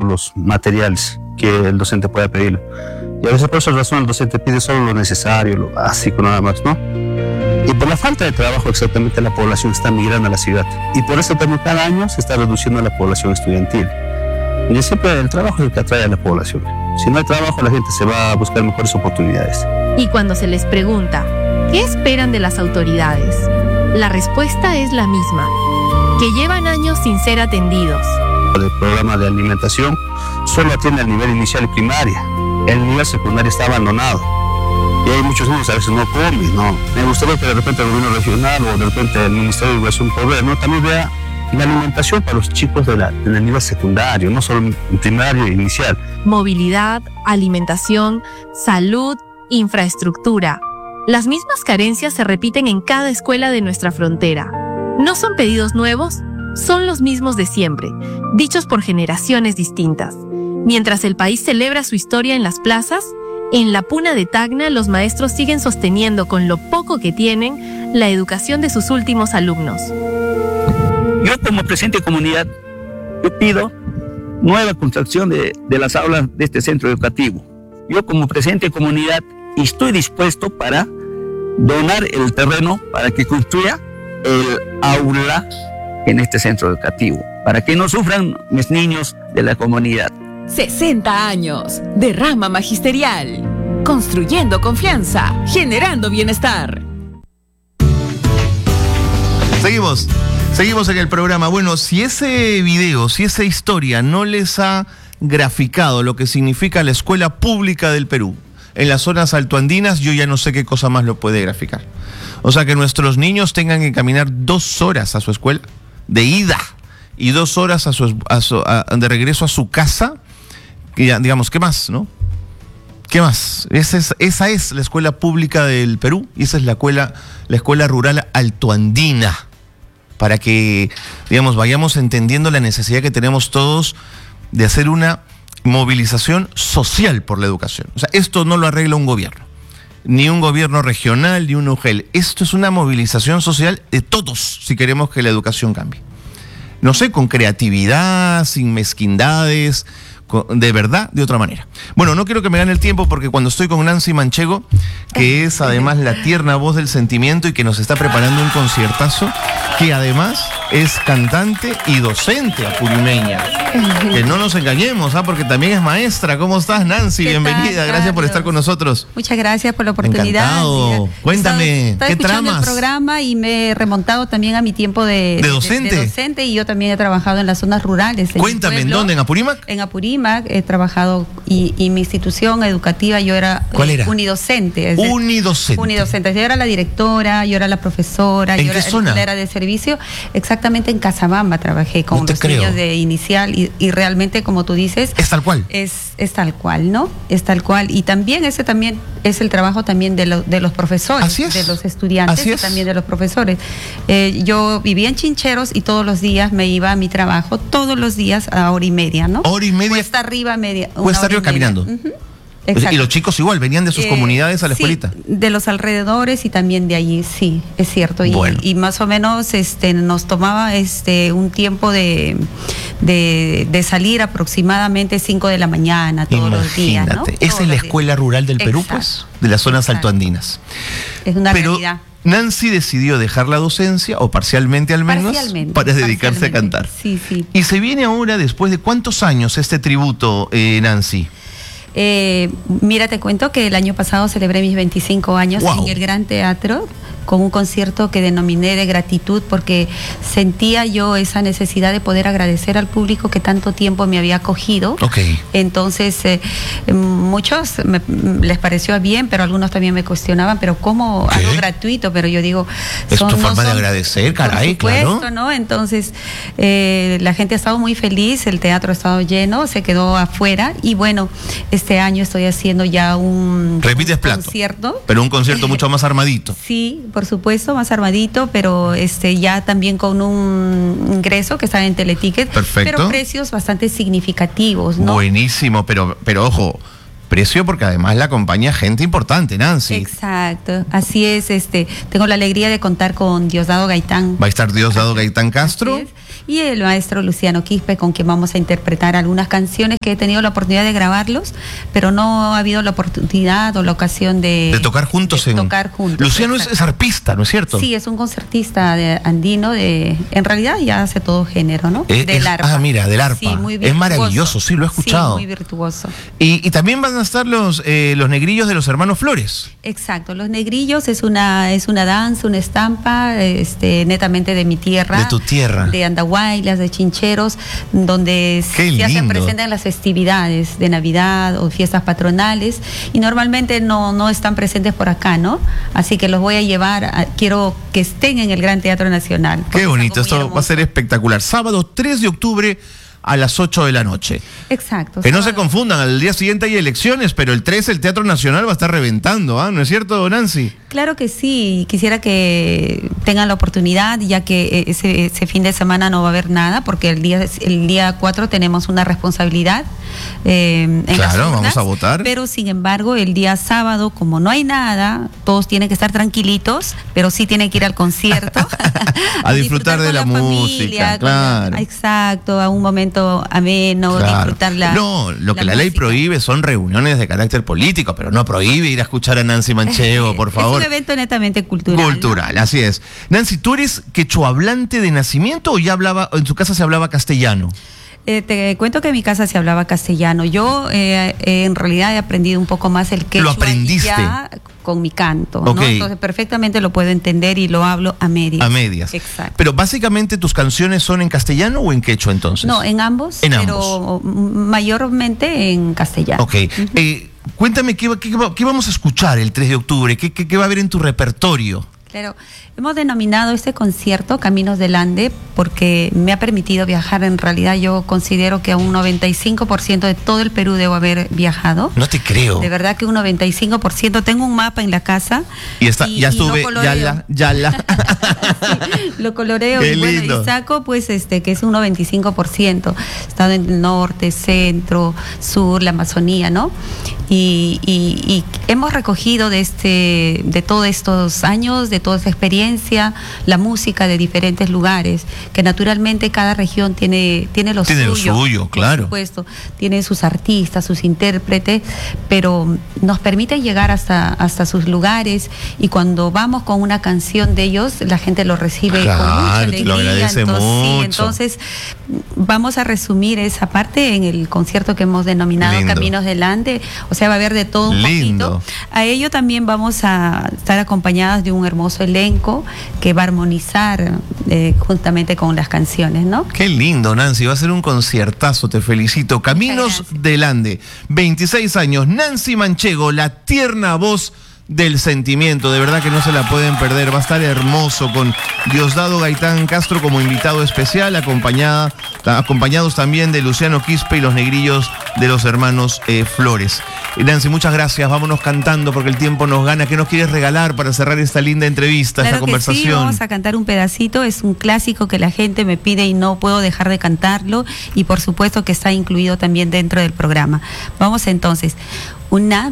los materiales que el docente pueda pedir. Y a veces por esa razón el docente pide solo lo necesario, lo básico nada más, ¿no? Y por la falta de trabajo exactamente la población está migrando a la ciudad. Y por eso también cada año se está reduciendo la población estudiantil. Y siempre el trabajo es el que atrae a la población. Si no hay trabajo, la gente se va a buscar mejores oportunidades. Y cuando se les pregunta, ¿qué esperan de las autoridades? La respuesta es la misma, que llevan años sin ser atendidos. El programa de alimentación solo atiende al nivel inicial y primaria. El nivel secundario está abandonado. Y hay muchos niños a veces no comen, ¿no? Me gustaría que de repente el gobierno regional o de repente el Ministerio de Educación Pública, ¿no? También vea la alimentación para los chicos en el nivel secundario, no solo en primario e inicial. Movilidad, alimentación, salud, infraestructura. Las mismas carencias se repiten en cada escuela de nuestra frontera. No son pedidos nuevos, son los mismos de siempre, dichos por generaciones distintas. Mientras el país celebra su historia en las plazas, en la Puna de Tacna los maestros siguen sosteniendo con lo poco que tienen la educación de sus últimos alumnos. Yo como presidente de comunidad, yo pido nueva construcción de las aulas de este centro educativo. Yo como presidente de comunidad estoy dispuesto para donar el terreno para que construya el aula en este centro educativo, para que no sufran mis niños de la comunidad. 60 años de rama magisterial, construyendo confianza, generando bienestar. Seguimos en el programa. Bueno, si ese video, si esa historia no les ha graficado lo que significa la escuela pública del Perú en las zonas altoandinas, yo ya no sé qué cosa más lo puede graficar. O sea, que nuestros niños tengan que caminar 2 horas a su escuela de ida y 2 horas de regreso a su casa. Que ya, digamos, ¿qué más, no? ¿Qué más? Esa es la escuela pública del Perú y esa es la escuela rural altoandina. Para que, digamos, vayamos entendiendo la necesidad que tenemos todos de hacer una movilización social por la educación. O sea, esto no lo arregla un gobierno, ni un gobierno regional, ni un UGEL. Esto es una movilización social de todos si queremos que la educación cambie. No sé, con creatividad, sin mezquindades, de verdad, de otra manera. Bueno, no quiero que me gane el tiempo porque cuando estoy con Nancy Manchego, que es además la tierna voz del sentimiento y que nos está preparando un conciertazo, que además es cantante y docente apurimeña. Que no nos engañemos, porque también es maestra. ¿Cómo estás, Nancy? Bienvenida, gracias por estar con nosotros. Muchas gracias por la oportunidad. Encantado. Cuéntame, estaba ¿qué escuchando tramas? el programa y me he remontado también a mi tiempo de docente, y yo también he trabajado en las zonas rurales. Cuéntame, ¿en dónde? ¿En Apurímac? En Apurímac he trabajado y mi institución educativa, yo era, ¿cuál era? Unidocente. Unidocente. Yo era la directora, yo era la profesora, ¿En yo qué era zona? era de servicio. Exactamente en Casabamba trabajé con los niños de inicial y realmente, como tú dices, es tal cual. Es tal cual, ¿no? Es tal cual. Y también ese también es el trabajo también de los profesores, Así es. de los estudiantes y también de los profesores. Yo vivía en Chincheros y todos los días me iba a mi trabajo, todos los días a 1:30, ¿no? 1:30. Cuesta arriba media. Cuesta arriba caminando. Exacto. Y los chicos igual venían de sus comunidades a la escuelita. De los alrededores y también de allí, sí, es cierto. Y más o menos nos tomaba un tiempo de salir aproximadamente 5 de la mañana todos los días, ¿no? Esa es la escuela rural del Perú, pues, de las zonas altoandinas. Es una realidad. Nancy decidió dejar la docencia, o parcialmente al menos, para dedicarse a cantar. Sí. Y se viene ahora, después de ¿cuántos años este tributo, Nancy? Mira, te cuento que el año pasado celebré mis 25 años en el Gran Teatro con un concierto que denominé de gratitud porque sentía yo esa necesidad de poder agradecer al público que tanto tiempo me había acogido. Entonces, muchos les pareció bien, pero algunos también me cuestionaban, pero ¿cómo algo gratuito? Pero yo digo, es tu forma de agradecer, caray, por supuesto, claro. ¿no? Entonces, la gente ha estado muy feliz, el teatro ha estado lleno, se quedó afuera y bueno, este año estoy haciendo ya un concierto. Pero un concierto mucho más armadito. Sí, por supuesto, más armadito, pero ya también con un ingreso que está en Teleticket. Perfecto. Pero precios bastante significativos, ¿no? Buenísimo, pero ojo, precio porque además la acompaña gente importante, Nancy. Exacto, así es. Tengo la alegría de contar con Diosdado Gaitán. Va a estar Diosdado Gaitán Castro. y el maestro Luciano Quispe, con quien vamos a interpretar algunas canciones que he tenido la oportunidad de grabarlos, pero no ha habido la oportunidad o la ocasión de tocar juntos. Tocar juntos. Luciano es arpista, ¿no es cierto? Sí, es un concertista andino, en realidad ya hace todo género, ¿no? Del arpa. Mira, del arpa. Sí, muy virtuoso. Es maravilloso, sí, lo he escuchado. Sí, muy virtuoso. Y también van a estar los negrillos de los hermanos Flores. Exacto, los negrillos es una danza, una estampa, netamente de mi tierra. De tu tierra. De Andahuaylas, de Chincheros, donde se hacen presentes en las festividades de Navidad o fiestas patronales, y normalmente no están presentes por acá, ¿no? Así que los voy a llevar, quiero que estén en el Gran Teatro Nacional. Qué bonito, esto va a ser espectacular. Sábado 3 de octubre a las 8 de la noche. Exacto. Que no se confundan, al día siguiente hay elecciones, pero el 3 el Teatro Nacional va a estar reventando, ¿no es cierto, Nancy? Claro que sí, quisiera que tengan la oportunidad, ya que ese fin de semana no va a haber nada, porque el día 4 tenemos una responsabilidad en las urnas, vamos a votar. Pero sin embargo, el día sábado, como no hay nada, todos tienen que estar tranquilitos, pero sí tienen que ir al concierto. a disfrutar de la música, claro. Exacto, a un momento ameno, disfrutar la... No, lo que la ley prohíbe son reuniones de carácter político, pero no prohíbe ir a escuchar a Nancy Manchego, por favor. Es un evento netamente cultural. Cultural, ¿no? Así es. Nancy, ¿tú eres quechohablante de nacimiento o ya en su casa se hablaba castellano? Te cuento que en mi casa se hablaba castellano. Yo en realidad he aprendido un poco más el quechua. ¿Lo aprendiste? Ya con mi canto, Okay. ¿no? Entonces perfectamente lo puedo entender y lo hablo a medias. A medias. Exacto. Pero básicamente tus canciones son en castellano o en quechua entonces? No, en ambos, pero mayormente en castellano. Ok. Cuéntame, ¿qué vamos a escuchar el 3 de octubre? ¿Qué va a haber en tu repertorio? Claro, hemos denominado este concierto Caminos del Ande porque me ha permitido viajar. En realidad yo considero que a un 95% de todo el Perú debo haber viajado. No te creo. De verdad que un 95%. Tengo un mapa en la casa. Ya estuve, ya la. Sí, lo coloreo. Qué y bueno, lindo. y saco pues que es un 95%. He estado en el norte, centro, sur, la Amazonía, ¿no? Y hemos recogido de todos estos años, de toda esta experiencia, la música de diferentes lugares, que naturalmente cada región tiene lo suyo, claro. por supuesto, tiene sus artistas, sus intérpretes, pero nos permiten llegar hasta sus lugares, y cuando vamos con una canción de ellos, la gente lo recibe con mucha alegría. Lo agradece mucho. Sí, entonces vamos a resumir esa parte en el concierto que hemos denominado Lindo. Caminos del Ande. O sea, va a haber de todo un Lindo. poquito. A ello también vamos a estar acompañadas de un hermoso elenco que va a armonizar juntamente con las canciones, ¿no? Qué lindo, Nancy, va a ser un conciertazo, te felicito. Caminos del Ande, 26 años, Nancy Manchego, la tierna voz del sentimiento, de verdad que no se la pueden perder, va a estar hermoso, con Diosdado Gaitán Castro como invitado especial, acompañados también de Luciano Quispe y los negrillos de los hermanos Flores. Nancy, muchas gracias, vámonos cantando porque el tiempo nos gana. ¿Qué nos quieres regalar para cerrar esta linda entrevista, claro esta conversación? Sí, vamos a cantar un pedacito, es un clásico que la gente me pide y no puedo dejar de cantarlo, y por supuesto que está incluido también dentro del programa. Vamos entonces, una